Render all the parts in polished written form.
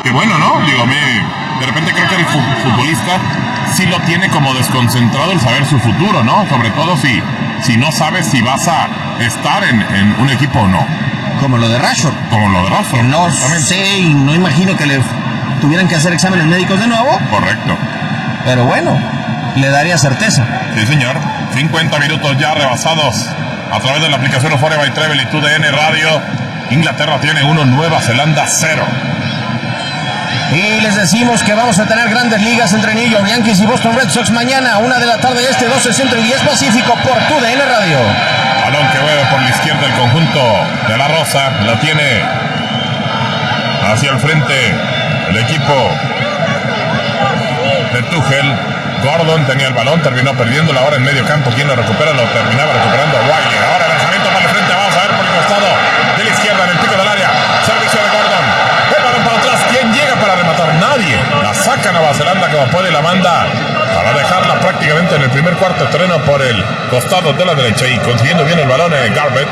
que bueno, ¿no? Digo, de repente creo que el futbolista sí lo tiene como desconcentrado el saber su futuro, ¿no? Sobre todo si no sabes si vas a estar en un equipo o no. Como lo de Rashford. Que no sé y no imagino que le tuvieran que hacer exámenes médicos de nuevo. Correcto. Pero bueno, le daría certeza. Sí, señor. 50 minutos ya rebasados a través de la aplicación Euphoria by Travel y TUDN Radio. Inglaterra tiene 1, Nueva Zelanda 0. Y les decimos que vamos a tener grandes ligas entre New York Yankees y Boston Red Sox mañana, 1 de la tarde 12 Centro y 10 Pacífico por TUDN Radio. Balón que mueve por la izquierda el conjunto de la Rosa, lo tiene hacia el frente el equipo de Tuchel. Gordon tenía el balón, terminó perdiéndolo ahora en medio campo. ¿Quién lo recupera? Lo terminaba recuperando Wiley. Ahora el lanzamiento para el frente, vamos a ver por el costado de la izquierda en el pico del área. Servicio de Gordon. El balón para atrás. ¿Quién llega para rematar? Nadie. La saca Nueva Zelanda como puede y la manda para dejarla prácticamente en el primer cuarto de terreno por el costado de la derecha y consiguiendo bien el balón en Garbutt.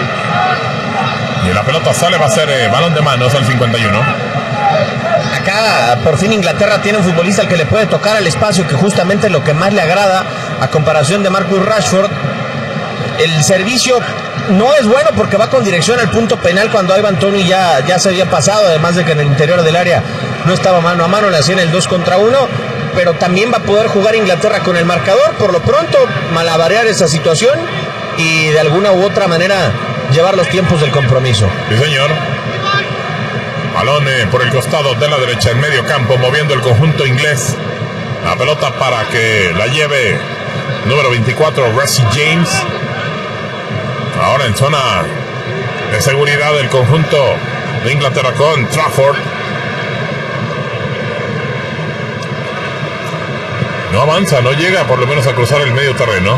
Y la pelota sale, va a ser balón de manos al 51. Acá por fin Inglaterra tiene un futbolista al que le puede tocar al espacio, que justamente es lo que más le agrada a comparación de Marcus Rashford. El servicio no es bueno porque va con dirección al punto penal cuando Ivan Toney ya se había pasado, además de que en el interior del área no estaba mano a mano, le hacían el 2 contra 1, pero también va a poder jugar Inglaterra con el marcador, por lo pronto malabarear esa situación y de alguna u otra manera llevar los tiempos del compromiso. Sí, señor. Balón por el costado de la derecha en medio campo, moviendo el conjunto inglés. La pelota para que la lleve número 24, Reece James. Ahora en zona de seguridad del conjunto de Inglaterra con Trafford. No avanza, no llega por lo menos a cruzar el medio terreno.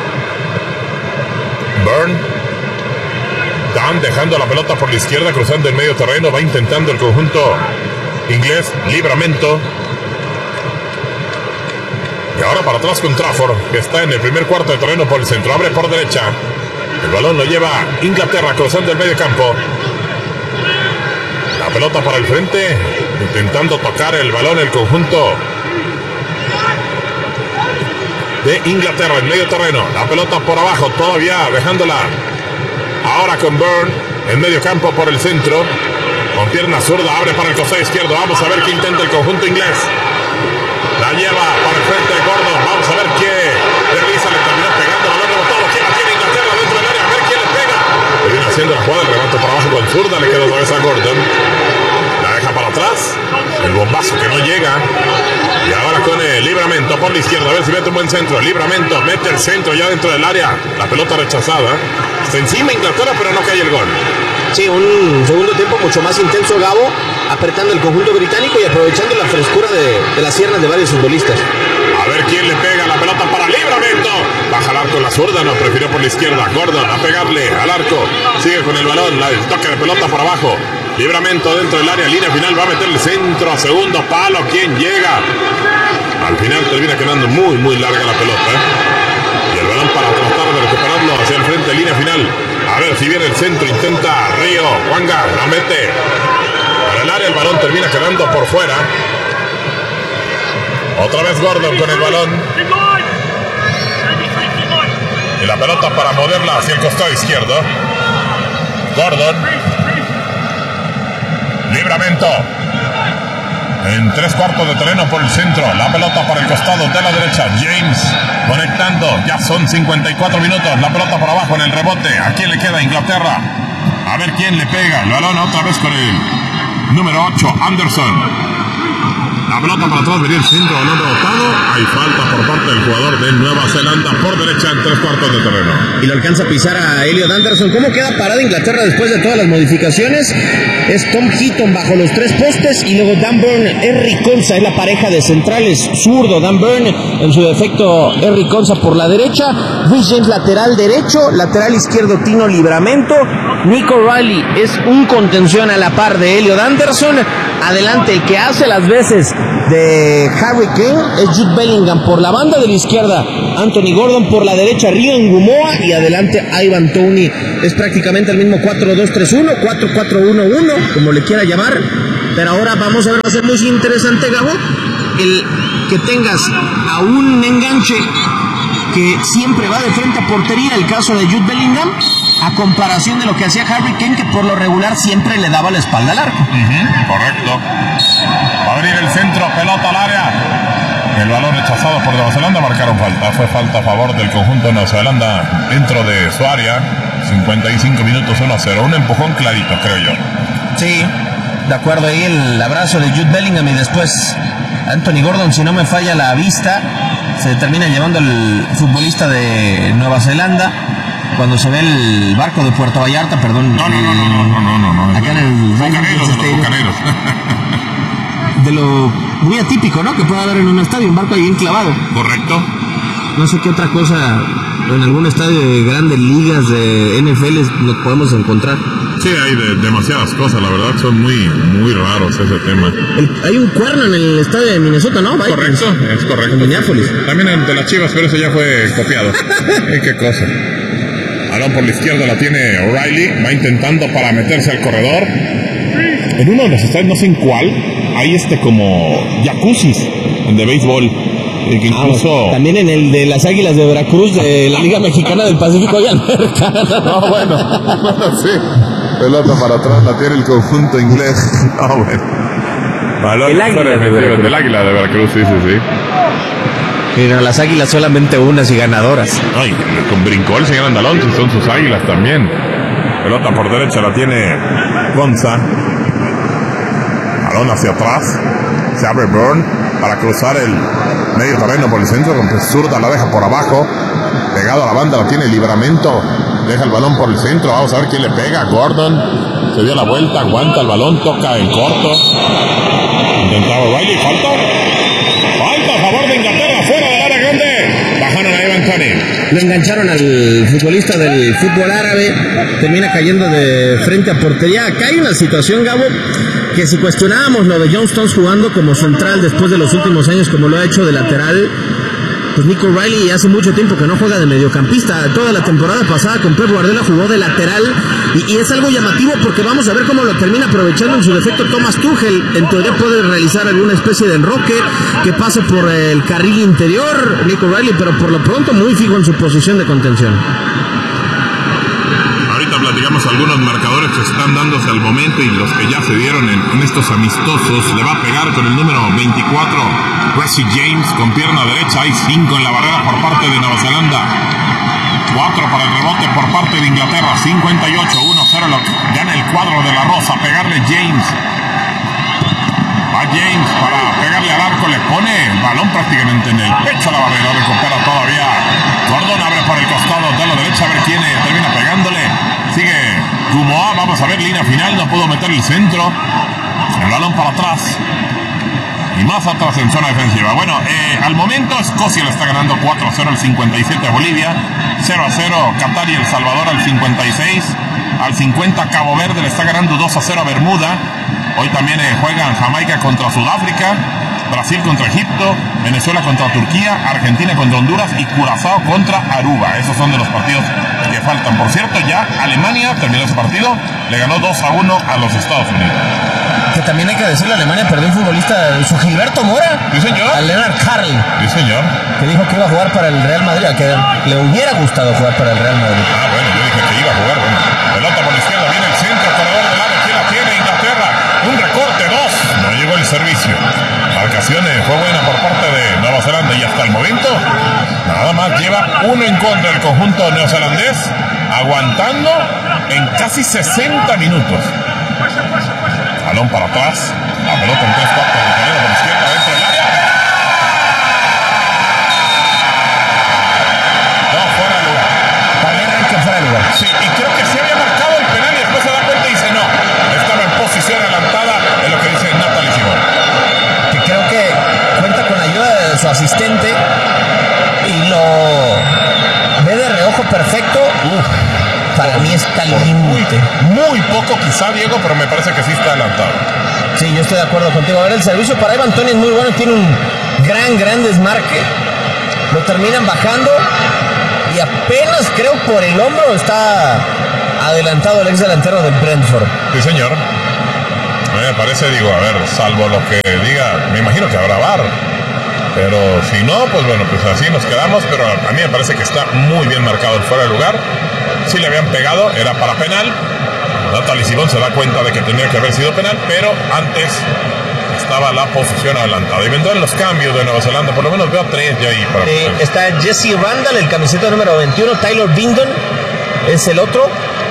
Burn. Dan dejando la pelota por la izquierda, cruzando el medio terreno, va intentando el conjunto inglés, Livramento. Y ahora para atrás con Trafford, que está en el primer cuarto de terreno por el centro, abre por derecha. El balón lo lleva Inglaterra cruzando el medio campo. La pelota para el frente, intentando tocar el balón el conjunto de Inglaterra en medio terreno. La pelota por abajo, todavía dejándola. Ahora con Burn en medio campo por el centro. Con pierna zurda, abre para el costado izquierdo. Vamos a ver qué intenta el conjunto inglés. La lleva para el frente de Gordon. Vamos a ver qué realiza. Le terminó pegando. Balón rebotado. ¿Quién la tiene Inglaterra dentro del área? A ver quién le pega. Le viene haciendo la jugada. El remate por abajo con zurda. Le queda otra vez a Gordon. La deja para atrás. El bombazo que no llega. Y ahora con el Livramento por la izquierda. A ver si mete un buen centro. Livramento mete el centro ya dentro del área. La pelota rechazada. Está encima Inglaterra, pero no cae el gol. Sí, un segundo tiempo mucho más intenso, Gabo, apretando el conjunto británico y aprovechando la frescura de las piernas de varios futbolistas. A ver quién le pega la pelota para Livramento. Va a jalar con la zurda, no, prefirió por la izquierda. Gordon a pegarle al arco. Sigue con el balón, el toque de pelota por abajo. Livramento dentro del área, línea final, va a meter el centro a segundo palo. ¿Quién llega? Al final termina quedando muy, muy larga la pelota. Y el balón para tratar de recuperarlo hacia el frente, línea final. A ver si viene el centro, intenta Río, Wanga, la mete para el área, el balón termina quedando por fuera. Otra vez Gordon con el balón. Y la pelota para moverla hacia el costado izquierdo. Gordon. Livramento. En 3/4 de terreno por el centro. La pelota para el costado de la derecha. James conectando. Ya son 54 minutos. La pelota por abajo en el rebote. ¿A quién le queda? Inglaterra. A ver quién le pega. El balón otra vez con el número 8, Anderson. La pelota para atrás, venía el centro, balón rebotado. Hay falta por parte del jugador de Nueva Zelanda por derecha en 3/4 de terreno. Y lo alcanza a pisar a Elliot Anderson. ¿Cómo queda parada Inglaterra después de todas las modificaciones? Es Tom Heaton bajo los 3 postes y luego Dan Burn, Henry Konsa es la pareja de centrales zurdo. Dan Burn, en su defecto Henry Konsa por la derecha. Reece James lateral derecho, lateral izquierdo Tino Livramento. Nico Riley es un contención a la par de Elliot Anderson. Adelante el que hace las veces pases de Harry Kane es Jude Bellingham por la banda de la izquierda, Anthony Gordon por la derecha, Ryan Gumoa y adelante Ivan Toney. Es prácticamente el mismo 4-2-3-1, 4-4-1-1, como le quiera llamar. Pero ahora vamos a ver, va a ser muy interesante, Gabo, el que tengas a un enganche que siempre va de frente a portería, el caso de Jude Bellingham, a comparación de lo que hacía Harry Kane, que por lo regular siempre le daba la espalda al arco. Correcto. Va a venir el centro, pelota al área. El balón rechazado por Nueva Zelanda, marcaron falta. Fue falta a favor del conjunto de Nueva Zelanda dentro de su área. 55 minutos, 1-0. Un empujón clarito, creo yo. Sí, de acuerdo, ahí el abrazo de Jude Bellingham y después Anthony Gordon, si no me falla la vista, se termina llevando el futbolista de Nueva Zelanda cuando se ve el barco de Puerto Vallarta, perdón. No. Acá en el Bucaneros. De lo muy atípico, ¿no? Que puede haber en un estadio, un barco ahí enclavado. Correcto. No sé qué otra cosa en algún estadio de grandes ligas de NFL nos podemos encontrar. Sí, hay demasiadas cosas, la verdad, son muy raros ese tema. Hay un cuerno en el estadio de Minnesota, ¿no? Correcto, es correcto. En Minneapolis. También el de las Chivas, pero eso ya fue copiado. Qué cosa. Balón por la izquierda la tiene O'Reilly, va intentando para meterse al corredor. En uno de los estadios, no sé en cuál, hay como jacuzzis de béisbol. Que incluso... también en el de las Águilas de Veracruz, de la Liga Mexicana del Pacífico y Americana. No, bueno, sí. Pelota para atrás, la tiene el conjunto inglés. Balón el Águila de Veracruz. Del Águila de Veracruz, sí. Mira, las Águilas solamente unas y ganadoras. Ay, con brincó el señor Andalón, si son sus Águilas también. Pelota por derecha la tiene Gonza. Balón hacia atrás. Se abre Burn para cruzar el medio terreno por el centro. Con zurda la deja por abajo. Pegado a la banda la tiene Livramento. Deja el balón por el centro. Vamos a ver quién le pega. Gordon se dio la vuelta, aguanta el balón, toca en corto. Intentaba O'Reilly. Falta a favor de Inglaterra, fuera del área grande. Bajaron a Ivan Toney. Lo engancharon al futbolista del fútbol árabe. Termina cayendo de frente a portería. Acá hay una situación, Gabo, que si cuestionábamos lo de John Stones jugando como central después de los últimos años, como lo ha hecho de lateral, pues Nico O'Reilly hace mucho tiempo que no juega de mediocampista. Toda la temporada pasada con Pep Guardiola jugó de lateral y es algo llamativo porque vamos a ver cómo lo termina aprovechando en su defecto Thomas Tuchel. En teoría puede realizar alguna especie de enroque que pase por el carril interior Nico O'Reilly, pero por lo pronto muy fijo en su posición de contención. Ahorita platicamos algunos marcadores que están dándose al momento y los que ya se dieron en estos amistosos. Le va a pegar con el número 24 Reece James con pierna derecha. Hay 5 en la barrera por parte de Nueva Zelanda, 4 para el rebote por parte de Inglaterra. 58, 1-0 lo gana el cuadro de la Rosa. Pegarle James. Va James para pegarle al arco, le pone el balón prácticamente en el pecho a la barrera, recupera todavía Gordon, abre por el costado de la derecha, a ver quién termina pegándole. Sigue Gumoa, vamos a ver, línea final, no pudo meter el centro, el balón para atrás y más atrás en zona defensiva. Bueno, al momento Escocia le está ganando 4-0 al 57 a Bolivia, 0-0 Qatar y El Salvador al 56, al 50 Cabo Verde le está ganando 2-0 a Bermuda. Hoy también juegan Jamaica contra Sudáfrica, Brasil contra Egipto, Venezuela contra Turquía, Argentina contra Honduras y Curazao contra Aruba. Esos son de los partidos que faltan. Por cierto, ya Alemania terminó ese partido, le ganó 2-1 a los Estados Unidos. Que también hay que decirle, Alemania perdió un futbolista, su Gilberto Mora. Sí, señor. A Lennart Carling. Sí, señor. Que dijo que iba a jugar para el Real Madrid, que le hubiera gustado jugar para el Real Madrid. Ah, bueno, yo dije que iba a jugar. Bueno, pelota por la izquierda, viene el centro, corredor del área, ¿quién la tiene? Inglaterra. Un recorte, 2. No llegó el servicio. La ocasión fue buena por parte de Nueva Zelanda y hasta el momento nada más lleva 1 en contra del conjunto neozelandés, aguantando en casi 60 minutos. Balón para atrás, la pelota en 3/4 de terreno por la izquierda dentro del área. No, fuera de lugar. También hay que fuera de lugar. Sí, y creo que se había marcado el penal y después se da cuenta y dice no, estaba en posición adelantada, es lo que dice Natalie Simón. Que creo que cuenta con la ayuda de su asistente y lo ve de reojo perfecto. para mí está por límite. Muy poco quizá, Diego, pero me parece que sí está adelantado. Sí, yo estoy de acuerdo contigo. Ahora el servicio para Ivan Toney es muy bueno, tiene un gran desmarque. Lo terminan bajando y apenas creo por el hombro está adelantado el ex delantero del Brentford. Sí, señor. Me parece, digo, a ver, salvo lo que diga, me imagino que habrá VAR. Pero si no, pues bueno, pues así nos quedamos. Pero a mí me parece que está muy bien marcado el fuera de lugar. Si le habían pegado, era para penal. Natalie Simón se da cuenta de que tenía que haber sido penal, pero antes estaba la posición adelantada. Y vendrán los cambios de Nueva Zelanda, por lo menos veo 3 ya ahí. Está Jesse Randall, el camiseta número 21, Tyler Bindon es el otro.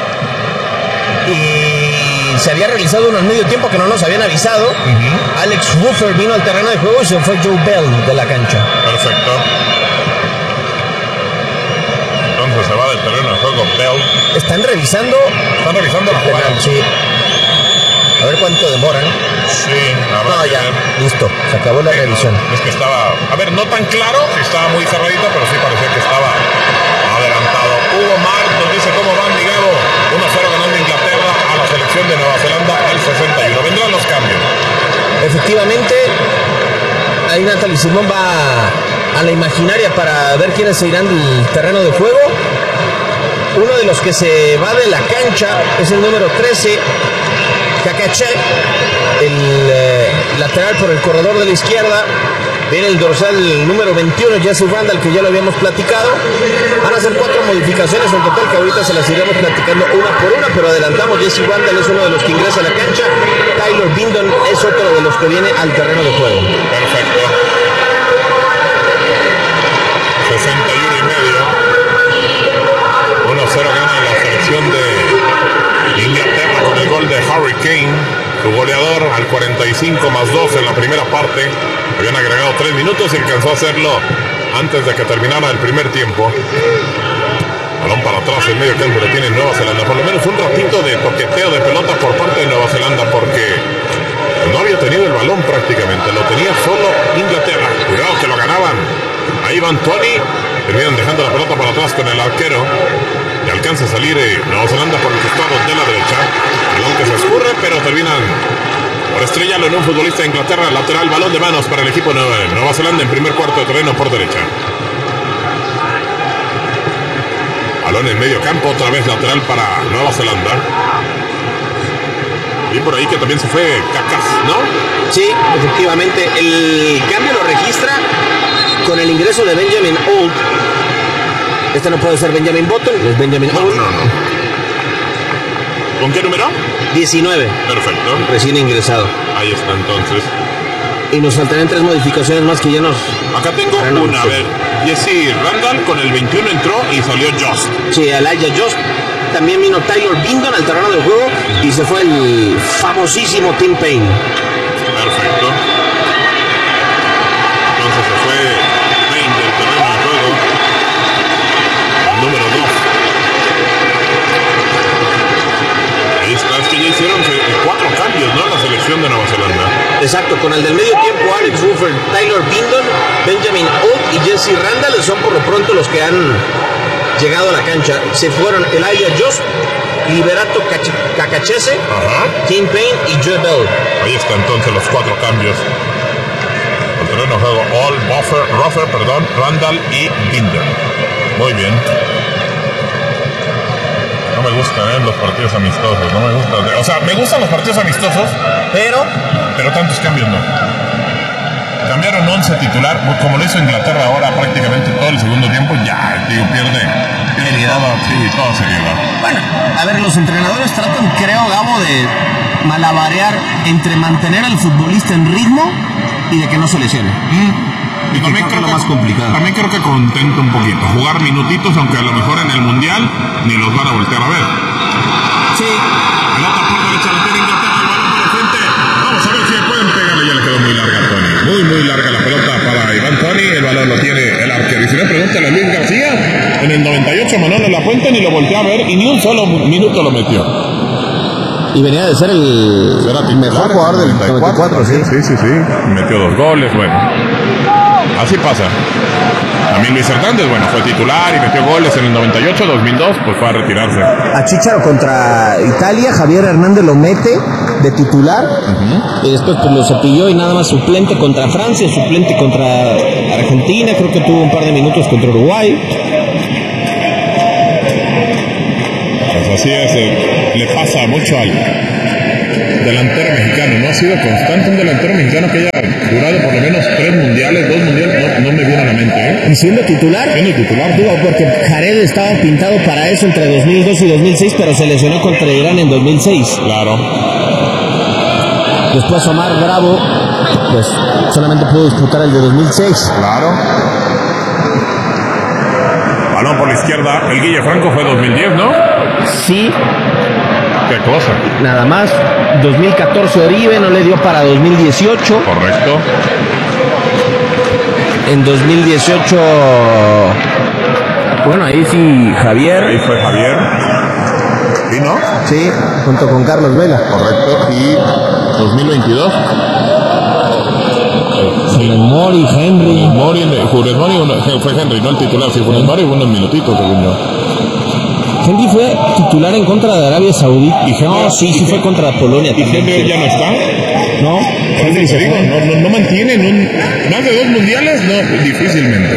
Y se había realizado uno al medio tiempo que no nos habían avisado. Alex Ruffer vino al terreno de juego y se fue Joe Bell de la cancha. Perfecto. Entonces se va del terreno de juego Bell. Están revisando la jugada. Sí. A ver cuánto demoran. Sí, no, ya, listo, se acabó la revisión. Es que estaba, a ver, no tan claro, sí estaba muy cerradito, pero sí parecía que estaba adelantado. Hugo Mar nos dice cómo van, Miguel. 1-0 ganando Inglaterra a la selección de Nueva Zelanda al 61. Vendrán los cambios. Efectivamente, ahí Natalie Simón va a la imaginaria para ver quiénes se irán del terreno de juego. Uno de los que se va de la cancha es el número 13, Kakache, el lateral por el corredor de la izquierda. Viene el dorsal número 21, Jesse Randall, que ya lo habíamos platicado. Van a ser 4 modificaciones en total, que ahorita se las iremos platicando una por una, pero adelantamos. Jesse Randall es uno de los que ingresa a la cancha. Tyler Bindon es otro de los que viene al terreno de juego. Perfecto. 61 y medio. 1-0 gana la selección de Inglaterra con el gol de Harry Kane, su goleador, al 45+2 en la primera parte. Habían agregado 3 minutos y alcanzó a hacerlo antes de que terminara el primer tiempo. Balón para atrás, en medio campo lo tiene Nueva Zelanda. Por lo menos un ratito de toqueteo de pelota por parte de Nueva Zelanda, porque no había tenido el balón prácticamente, lo tenía solo Inglaterra. Cuidado que lo ganaban. Ahí van Toney, terminan dejando la pelota para atrás con el arquero y alcanza a salir Nueva Zelanda por el costado de la derecha. Balón que se escurre, pero terminan por estrellarlo en un futbolista de Inglaterra. Lateral, balón de manos para el equipo de Nueva Zelanda en primer cuarto de terreno por derecha. Balón en medio campo, otra vez lateral para Nueva Zelanda. Y por ahí que también se fue Cacas, ¿no? Sí, efectivamente. El cambio lo registra con el ingreso de Benjamin Old. Este no puede ser Benjamin Button, es Benjamin Old. No. ¿Con qué número? 19. Perfecto. Recién ingresado. Ahí está entonces. Y nos faltarían 3 modificaciones más que ya nos... Acá tengo una, a ver. Jesse Randall con el 21 entró y salió Just. Sí, Elijah Just. También vino Tyler Bindon al terreno del juego y se fue el famosísimo Tim Payne. Perfecto. Entonces se fue Payne del terreno del juego. El número 2. Ahí está, es que ya hicieron 4 cambios, ¿no? La selección de Nueva Zelanda. Exacto, con el del medio tiempo, Alex Ruffer, Tyler Bindon, Benjamin Old y Jesse Randall son por lo pronto los que han llegado a la cancha. Se fueron Elijah Just, Liberato Cacachese, Tim Payne y Joe Bell. Ahí está entonces los 4 cambios. El terreno de juego, All, Ruffer, Randall y Binder. Muy bien. No me gustan los partidos amistosos, no me gustan. O sea, me gustan los partidos amistosos, pero tantos cambios no. Cambiaron 11 titular, como lo hizo Inglaterra ahora prácticamente todo el segundo tiempo, ya, digo, pierde toda seriedad. Bueno, a ver, los entrenadores tratan, creo, Gabo, de malabarear entre mantener al futbolista en ritmo y de que no se lesione. Y también creo, lo más complicado. También creo que contenta un poquito. Jugar minutitos, aunque a lo mejor en el Mundial ni los van a voltear a ver. Sí. Pelota por derecha, la tiene Inglaterra, el balón por el frente. Vamos a ver si pueden pegarle. Ya le quedó muy larga a Toney. Muy larga la pelota para Iván Toney. El balón lo tiene el arquero. Y si no, pregúntale a Luis García. En el 98 Manolo Lafuente ni lo volteó a ver y ni un solo minuto lo metió. Y venía de ser el mejor jugador del 94, sí. Metió 2 goles, bueno. Así pasa. También Luis Hernández, bueno, fue titular y metió goles en el 98, 2002, pues fue a retirarse. A Chicharo contra Italia, Javier Hernández lo mete de titular, y después pues lo cepilló y nada más suplente contra Francia, suplente contra Argentina, creo que tuvo un par de minutos contra Uruguay. Pues así es, le pasa mucho al delantero mexicano, no ha sido constante un delantero mexicano que haya durado por lo menos 3 mundiales, 2 mundiales, no me viene a la mente, ¿eh? ¿Y siendo titular? Siendo titular. Digo, porque Jared estaba pintado para eso entre 2002 y 2006, pero se lesionó contra Irán en 2006. Claro. Después Omar Bravo, pues solamente pudo disputar el de 2006. Claro. Balón por la izquierda, el Guille Franco fue 2010, ¿no? Sí. ¿Qué cosa? Nada más. 2014 Oribe, no le dio para 2018. Correcto. En 2018, bueno, ahí sí Javier. Ahí fue Javier. ¿Sí, no? Sí, junto con Carlos Vela. Correcto. Y 2022. Funes Mori, Henry. Funes Mori fue Henry, no el titular. Sí, Funes Mori unos minutitos, según yo. Henry fue titular en contra de Arabia Saudí. Sí fue contra Polonia. ¿Y Henry ya no está? No, Henry se digo, no mantienen más de 2 mundiales, no, difícilmente.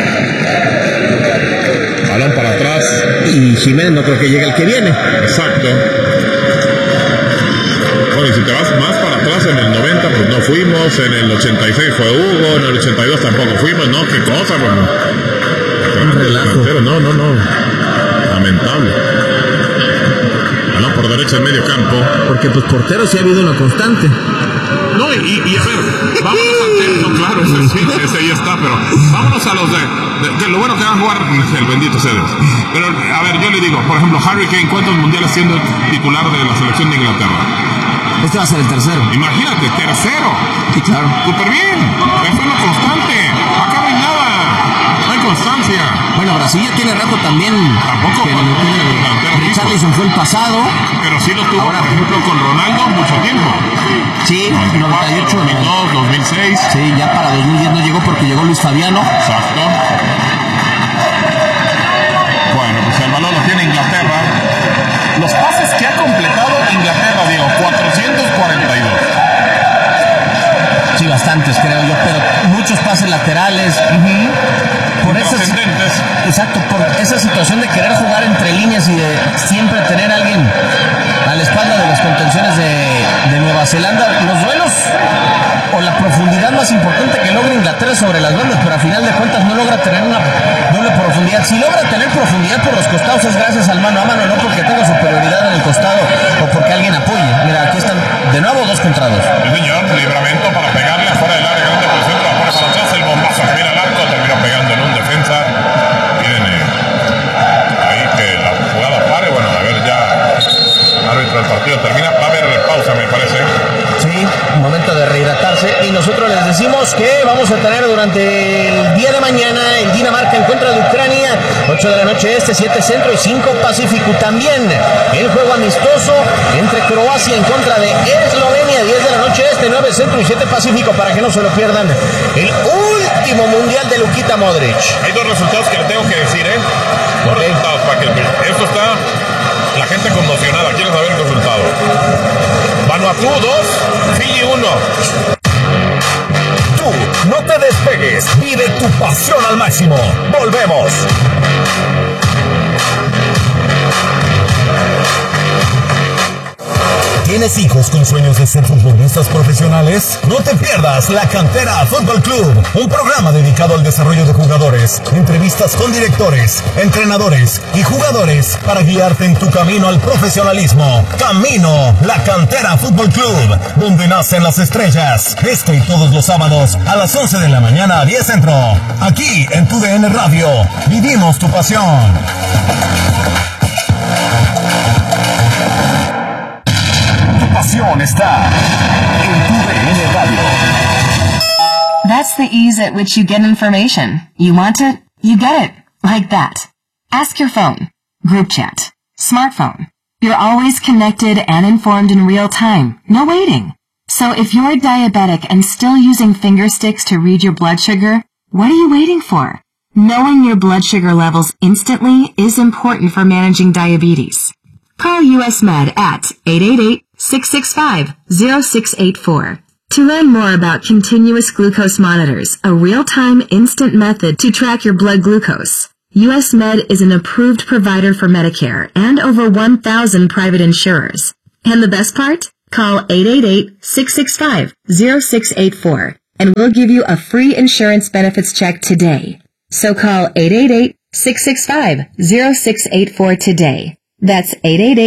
Balón para atrás. Y Jiménez no creo que llegue el que viene. Exacto. Bueno, y si te vas más para atrás, en el 90 pues no fuimos, en el 86 fue Hugo, en el 82 tampoco fuimos, no, qué cosa, bueno. Un relajo. No. Lamentable. Balón por derecha en medio campo. Porque pues portero sí ha habido una constante. No, y a ver, vámonos al tema, claro, ese ahí está, pero vámonos a los de lo bueno que va a jugar el bendito sea Dios. Pero, a ver, yo le digo, por ejemplo, Harry Kane, ¿cuántos mundiales siendo titular de la selección de Inglaterra? Este va a ser el tercero. Imagínate, tercero. Sí, claro. Súper bien, eso es lo constante. Acá no hay nada, no hay constancia. Bueno, Brasil ya tiene rato también. Tampoco. Richarlison fue el pasado. Pero sí lo tuvo, ahora, por ejemplo, con Ronaldo mucho tiempo. Sí, 98, 2002, 2006. Sí, ya para 2010 no llegó porque llegó Luis Fabiano. Exacto. Bueno, pues el balón lo tiene Inglaterra. Los pases que ha completado Inglaterra, Diego, 442. Sí, bastantes, creo yo, pero muchos pases laterales. Por exacto, por esa situación de querer jugar entre líneas y de siempre tener a alguien a la espalda de las contenciones de Nueva Zelanda. Los duelos o la profundidad más importante que logra Inglaterra sobre las bandas, pero a final de cuentas no logra tener una doble profundidad. Si logra tener profundidad por los costados es gracias al mano a mano, no porque tenga superioridad en el costado o porque alguien apoye. Mira, aquí están de nuevo 2 contra 2. El señor, libramento para pegarle afuera del área grande por el centro, afuera para atrás, el bombazo que viene al arco, terminó pegando en un defensa. Tiene ahí que la jugada pare, bueno, a ver ya, árbitro del partido termina, va a haber pausa me parece. Sí, un momento de rehidratarse y nosotros les decimos que vamos a tener durante el día de mañana el Dinamarca en contra de Ucrania, 8 de la noche este, 7 centro y 5 pacífico. También el juego amistoso entre Croacia en contra de Eslovenia, 10 de la noche este, 9 centro y 7 pacífico, para que no se lo pierdan. El último mundial de Luka Modric. Hay 2 resultados que le tengo que decir, Dos resultados para que esto está la gente conmocionada, quiere saber el resultado. Vanuatu 2, Fiji 1. Tú no te despegues, vive tu pasión al máximo. Volvemos. ¿Tienes hijos con sueños de ser futbolistas profesionales? No te pierdas La Cantera Fútbol Club, un programa dedicado al desarrollo de jugadores, entrevistas con directores, entrenadores y jugadores para guiarte en tu camino al profesionalismo. Camino La Cantera Fútbol Club, donde nacen las estrellas. Este y todos los sábados a las 11 de la mañana a 10 centro. Aquí en tu DN Radio, vivimos tu pasión. Está en tu DN Radio. That's the ease at which you get information. You want it, you get it. Like that. Ask your phone. Group chat. Smartphone. You're always connected and informed in real time. No waiting. So if you're diabetic and still using finger sticks to read your blood sugar, what are you waiting for? Knowing your blood sugar levels instantly is important for managing diabetes. Call US Med at 888-665-0684. To learn more about continuous glucose monitors, a real-time instant method to track your blood glucose, US Med is an approved provider for Medicare and over 1,000 private insurers. And the best part? Call 888-665-0684 and we'll give you a free insurance benefits check today. So call 888-665-0684 today. That's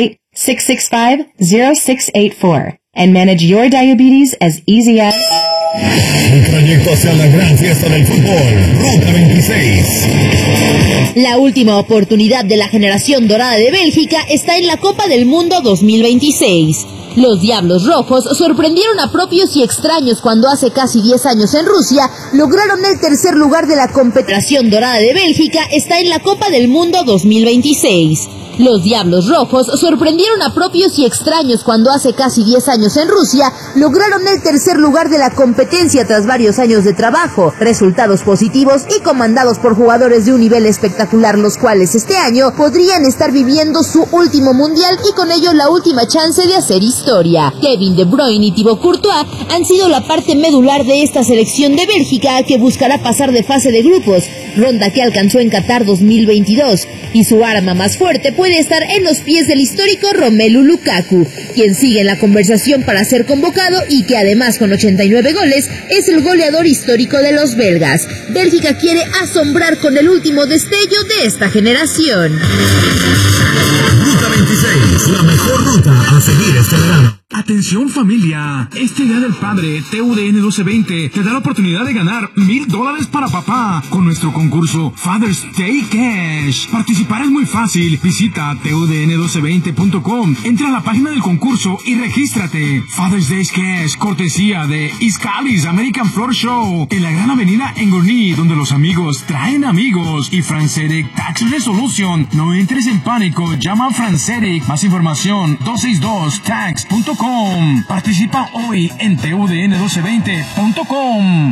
888-665-0684 and manage your diabetes as easy as... Un trayecto hacia la gran fiesta del fútbol, Ruta 26. La última oportunidad de la generación dorada de Bélgica está en la Copa del Mundo 2026. Los Diablos Rojos sorprendieron a propios y extraños cuando hace casi 10 años en Rusia lograron el tercer lugar de la competición dorada de Bélgica está en la Copa del Mundo 2026. Los Diablos Rojos sorprendieron a propios y extraños cuando hace casi 10 años en Rusia lograron el tercer lugar de la competencia tras varios años de trabajo, resultados positivos y comandados por jugadores de un nivel espectacular, los cuales este año podrían estar viviendo su último mundial y con ello la última chance de hacer historia. Kevin De Bruyne y Thibaut Courtois han sido la parte medular de esta selección de Bélgica que buscará pasar de fase de grupos, ronda que alcanzó en Qatar 2022, y su arma más fuerte puede estar en los pies del histórico Romelu Lukaku, quien sigue en la conversación para ser convocado y que además con 89 goles es el goleador histórico de los belgas. Bélgica quiere asombrar con el último destello de esta generación. Ruta 26, la mejor ruta a seguir este verano. Atención familia, este Día del Padre, TUDN 1220 te da la oportunidad de ganar $1,000 para papá con nuestro concurso Father's Day Cash. Participar es muy fácil, visita tudn1220.com, entra a la página del concurso y regístrate. Father's Day Cash, cortesía de Iscalis American Floor Show, en la gran avenida Engorny, donde los amigos traen amigos, y Franceric Tax Resolution. No entres en pánico, llama a Franceric, más información 262tax.com. Participa hoy en tudn1220.com.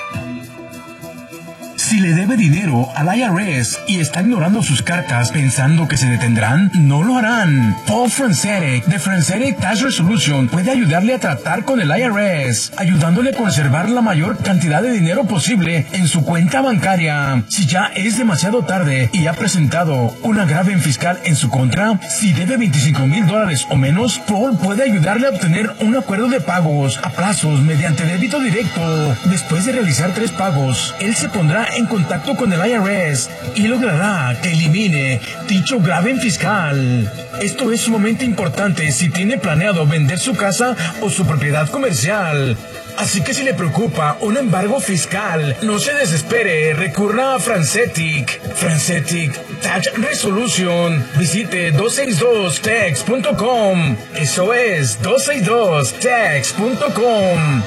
Si le debe dinero al IRS y está ignorando sus cartas pensando que se detendrán, no lo harán. Paul Franceric de Franceric Tax Resolution puede ayudarle a tratar con el IRS, ayudándole a conservar la mayor cantidad de dinero posible en su cuenta bancaria. Si ya es demasiado tarde y ha presentado un agravio fiscal en su contra, si debe $25,000 o menos, Paul puede ayudarle a obtener un acuerdo de pagos a plazos mediante débito directo. Después de realizar 3 pagos, él se pondrá en contacto con el IRS y logrará que elimine dicho gravamen fiscal. Esto es sumamente importante si tiene planeado vender su casa o su propiedad comercial. Así que si le preocupa un embargo fiscal, no se desespere, recurra a Franceric Tax Resolution. Visite 262tax.com. Eso es 262tax.com.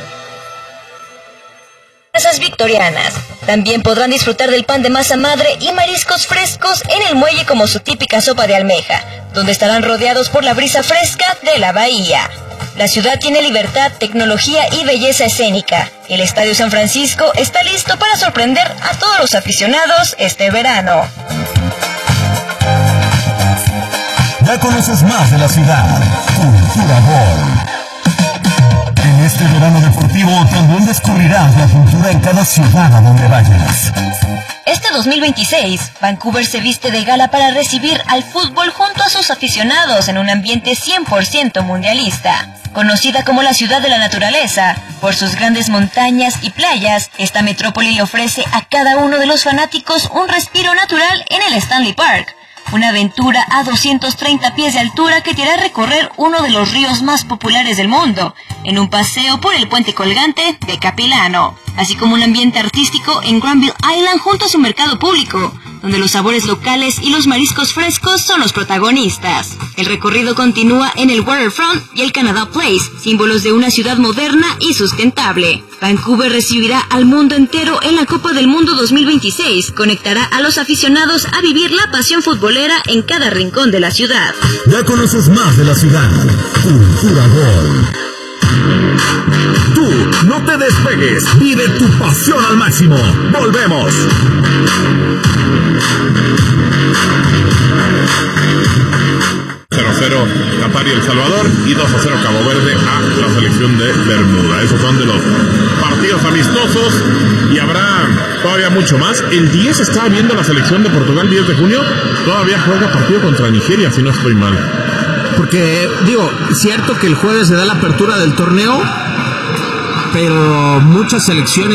Casas victorianas. También podrán disfrutar del pan de masa madre y mariscos frescos en el muelle como su típica sopa de almeja, donde estarán rodeados por la brisa fresca de la bahía. La ciudad tiene libertad, tecnología y belleza escénica. El Estadio San Francisco está listo para sorprender a todos los aficionados este verano. Ya conoces más de la ciudad. Cultura Bowl. En este verano deportivo también descubrirás la cultura en cada ciudad a donde vayas. Este 2026, Vancouver se viste de gala para recibir al fútbol junto a sus aficionados en un ambiente 100% mundialista. Conocida como la ciudad de la naturaleza, por sus grandes montañas y playas, esta metrópoli le ofrece a cada uno de los fanáticos un respiro natural en el Stanley Park. Una aventura a 230 pies de altura que te hará recorrer uno de los ríos más populares del mundo, en un paseo por el puente colgante de Capilano, así como un ambiente artístico en Granville Island junto a su mercado público, donde los sabores locales y los mariscos frescos son los protagonistas. El recorrido continúa en el Waterfront y el Canada Place, símbolos de una ciudad moderna y sustentable. Vancouver recibirá al mundo entero en la Copa del Mundo 2026, conectará a los aficionados a vivir la pasión futbolera en cada rincón de la ciudad. Ya conoces más de la ciudad. Cultura Bowl. Tú no te despegues, vive tu pasión al máximo. Volvemos. Qatar y El Salvador y 2-0 Cabo Verde a la selección de Bermuda. Esos son de los partidos amistosos y habrá todavía mucho más. El 10 estaba viendo la selección de Portugal, 10 de junio, todavía juega partido contra Nigeria, si no estoy mal. Porque, cierto que el jueves se da la apertura del torneo, pero muchas selecciones